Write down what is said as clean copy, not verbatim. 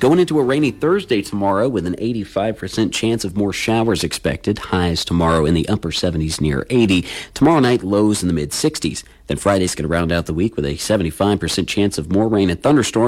Going into a rainy Thursday tomorrow with an 85% chance of more showers expected. Highs tomorrow in the upper 70s near 80. Tomorrow night, lows in the mid-60s. Then Friday's going to round out the week with a 75% chance of more rain and thunderstorms.